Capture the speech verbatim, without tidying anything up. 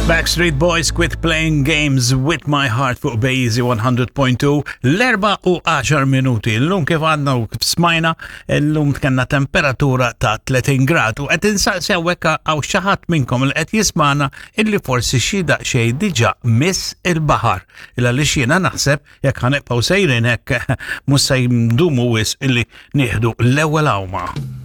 Backstreet Boys quit playing games with my heart fuq Bejzi one hundred point two l-erba u għaxar minuti. L-lum kif għadna u kif smajna, l-lum kanna temperatura ta' tletin gradu. Qed insaqsi hawnhekk għaw xi ħadd minnkom li qed jismana illi forsi xi daqsxejn diġà miss il-baħar. Illa li jiena naħseb jekk ħanibqgħu sejrin hekk mhux se jdumu wisq illi nieħdu l-ewwel awma.